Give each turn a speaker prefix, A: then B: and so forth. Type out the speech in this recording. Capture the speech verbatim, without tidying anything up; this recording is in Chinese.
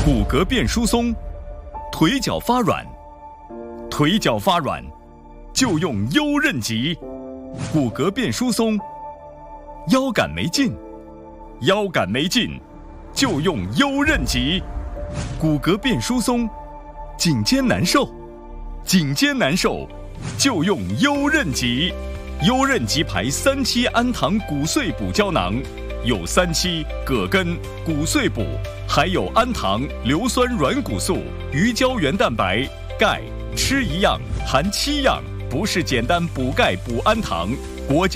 A: 骨骼变疏松，腿脚发软，腿脚发软就用优韧极。骨骼变疏松，腰杆没劲，腰杆没劲就用优韧极。骨骼变疏松，颈肩难受，颈肩难受就用优韧极。优韧极牌三七氨糖骨碎补胶囊，有三七、葛根、骨碎补，还有氨糖、硫酸软骨素、鱼胶原蛋白、钙，吃一样含七样，不是简单补钙补氨糖。国家